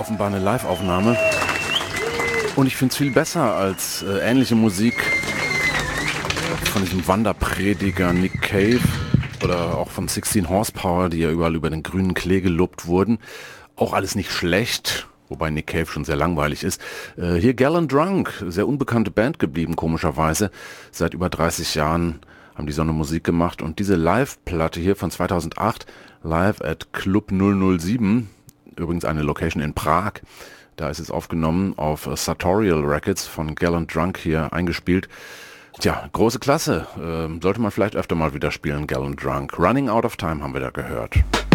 offenbar eine Live-Aufnahme. Und ich finde es viel besser als ähnliche Musik von diesem Wanderprediger Nick Cave oder auch von 16 Horsepower, die ja überall über den grünen Klee gelobt wurden. Auch alles nicht schlecht, wobei Nick Cave schon sehr langweilig ist. Hier Gallon Drunk, sehr unbekannte Band geblieben, komischerweise. Seit über 30 Jahren haben die so eine Musik gemacht. Und diese Live-Platte hier von 2008, Live at Club 007, übrigens eine Location in Prag, da ist es aufgenommen auf Sartorial Records von Gallon Drunk hier eingespielt. Tja, große Klasse. Sollte man vielleicht öfter mal wieder spielen, Gallon Drunk. Running Out of Time haben wir da gehört.